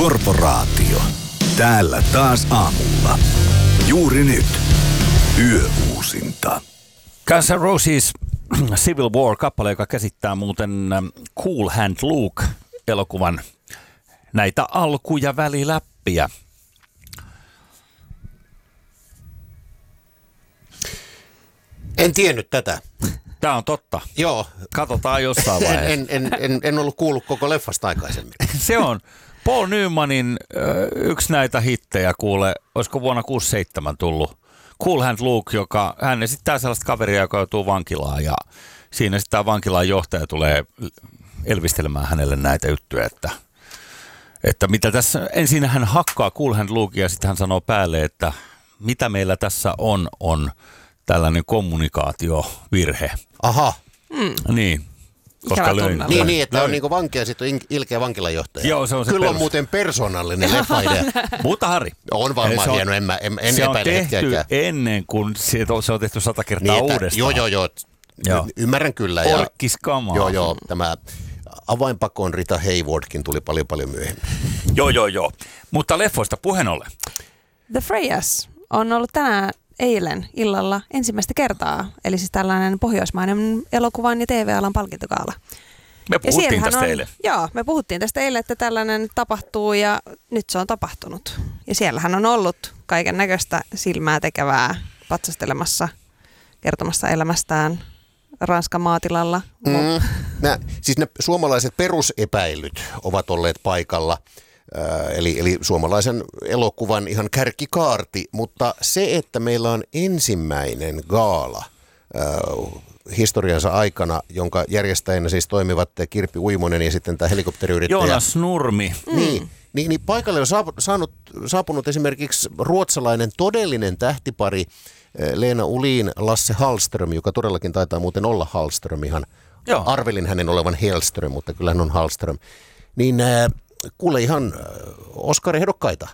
Korporaatio. Täällä taas aamulla. Juuri nyt. Yöuusinta. Guns N' Roses Civil War-kappale, joka käsittää muuten Cool Hand Luke-elokuvan näitä alku- ja väliläppiä. En tiennyt tätä. Tämä on totta. Joo. Katsotaan jossain vaiheessa. En ollut kuullut koko leffasta aikaisemmin. Se on Paul Newmanin yksi näitä hittejä, kuule, olisiko vuonna 1967 tullut. Cool Hand Luke, joka hän esittää sellaista kaveria, joka joutuu vankilaan ja siinä sitten tämä vankilan johtaja tulee elvistelemään hänelle näitä juttuja, että mitä tässä, ensin hän hakkaa Cool Hand Lukea ja sitten hän sanoo päälle, että mitä meillä tässä on tällainen kommunikaatiovirhe. Aha. Niin. Koska niin, että on niinku vanki ja sitten on ilkeä vankilanjohtaja. Joo, se on se Kyllä perus. On muuten persoonallinen leffa-idea. Mutta Harri. On varmaan hieno, en epäile hetkeäkään. Se on tehty ennen kuin se on tehty 100 kertaa niin, uudestaan. Joo. Ymmärrän kyllä. Orkkiskamaa. Joo. Tämä avainpakoon Rita Haywardkin tuli paljon myöhemmin. Joo. Mutta leffoista puheen ollen. The Freyas on ollut eilen illalla ensimmäistä kertaa, eli siis tällainen pohjoismainen elokuvan ja TV-alan palkintogaala. Me puhuttiin tästä eilen. Joo, me puhuttiin tästä eilen, että tällainen tapahtuu ja nyt se on tapahtunut. Ja siellähän on ollut kaiken näköistä silmää tekevää patsastelemassa, kertomassa elämästään Ranskan maatilalla. Siis ne suomalaiset perusepäilyt ovat olleet paikalla. Eli suomalaisen elokuvan ihan kärkikaarti, mutta se, että meillä on ensimmäinen gaala historiansa aikana, jonka järjestäjänä siis toimivat Kirpi Uimonen ja sitten tämä helikopteriyrittäjä. Joonas Nurmi. Niin paikalle on saapunut esimerkiksi ruotsalainen todellinen tähtipari Lena Olin, Lasse Hallström, joka todellakin taitaa muuten olla Hallström ihan. Joo. Arvelin hänen olevan Hellström, mutta kyllä hän on Hallström. Niin kuule ihan Oscar-ehdokkaita.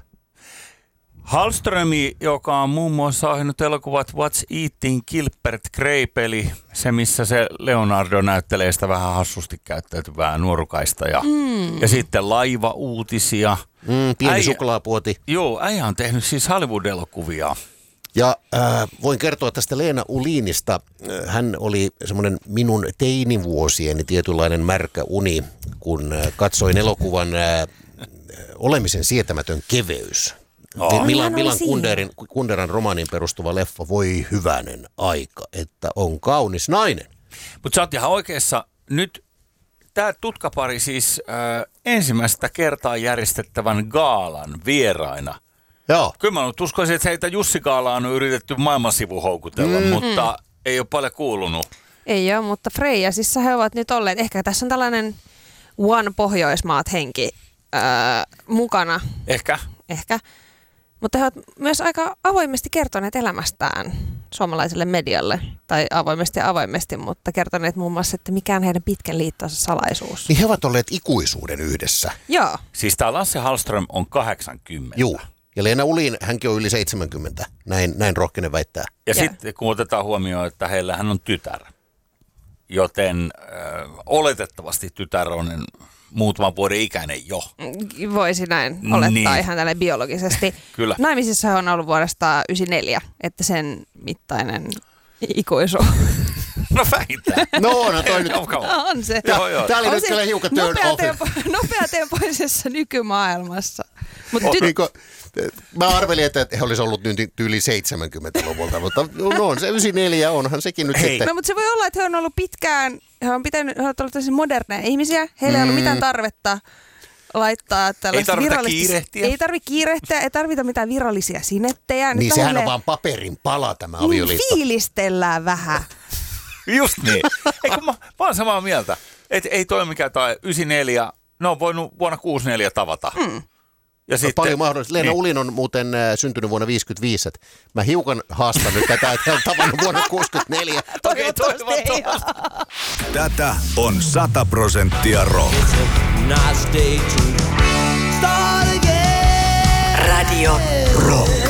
Hallströmi, joka on muun muassa ohjannut elokuvat What's Eating Gilbert Grape, eli se, missä se Leonardo näyttelee sitä vähän hassusti käyttäytyvää nuorukaista. Ja sitten Laiva-uutisia. Pieni suklaapuoti. Joo, äijä on tehnyt siis Hollywood-elokuvia. Ja voin kertoa tästä Lena Olinista. Hän oli semmoinen minun teinivuosieni tietynlainen märkä uni, kun katsoin elokuvan Olemisen sietämätön keveys. Milan Kunderan romaaniin perustuva leffa. Voi hyvänen aika, että on kaunis nainen. Mutta sä oot ihan oikeassa. Nyt tämä tutkapari siis ensimmäistä kertaa järjestettävän gaalan vieraina. Joo. Kyllä mä uskoisin, että heitä Jussi Gaalaa on yritetty maailmansivu houkutella, mutta ei ole paljon kuulunut. Ei ole, mutta Freyasissa he ovat nyt olleet. Ehkä tässä on tällainen One Pohjoismaat henki mukana. Ehkä. Mutta he ovat myös aika avoimesti kertoneet elämästään suomalaiselle medialle. Tai avoimesti, mutta kertoneet muun muassa, että mikä on heidän pitkän liittonsa salaisuus. Niin he ovat olleet ikuisuuden yhdessä. Joo. Siis tämä Lasse Hallström on 80. Juu. Ja Lena Olin, hänkin on yli 70, näin rohkenen väittää. Ja sitten kun otetaan huomioon, että heillähän on tytär, joten oletettavasti tytär on muutaman vuoden ikäinen jo. Voisi näin olettaa ihan tälle biologisesti. Kyllä. Naimisissa on ollut vuodesta 1994, että sen mittainen ikuisuus. No vähintään. No toi nyt. On se. Joo. Tämä oli nyt kyllä hiukan turn off. Nopeatempoisessa nykymaailmassa. Mä arvelin, että he olisi ollut nyt yli 70-luvulta, mutta on se 94, onhan sekin nyt sitten. No, mutta se voi olla, että he on ollut pitkään, he ovat olleet tosi moderneja ihmisiä, heillä ei ollut mitään tarvetta laittaa tällaista kiirehtiä. Ei tarvitse kiirehtiä, ei tarvita mitään virallisia sinettejä. Niin sehän on vaan paperin pala tämä avioliitto. Fiilistellään vähän. Just niin. Eikö mä oon samaa mieltä, että ei toi mikään tai 94, ne on voinut vuonna 64 tavata. Ja sitten, paljon mahdollista. Lena Olin on muuten syntynyt vuonna 55. Mä hiukan haastan nyt tätä, että hän on tavannut vuonna 64. Toivottavasti. Tätä on 100% rock. Radio Rock.